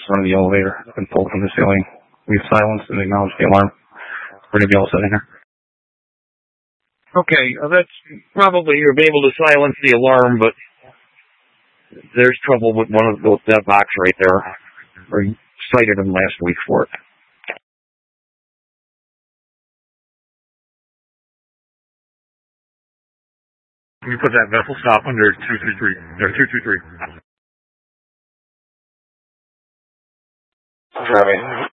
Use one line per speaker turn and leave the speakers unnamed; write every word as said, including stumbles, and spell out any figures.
running the elevator. It's been pulled from the ceiling. We've silenced and acknowledged the alarm. We're going to be all set in here.
Okay, uh, that's probably you'll be able to silence the alarm, but there's trouble with one of the, that box right there. We cited him last week for it.
We put that vessel stop under two three three. Or two two three.
Driving.